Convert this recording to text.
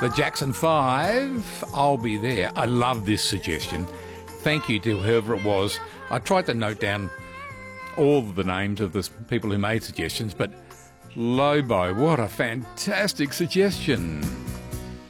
The Jackson 5, I'll Be There. I love this suggestion. Thank you to whoever it was. I tried to note down all of the names of the people who made suggestions, but Lobo, what a fantastic suggestion.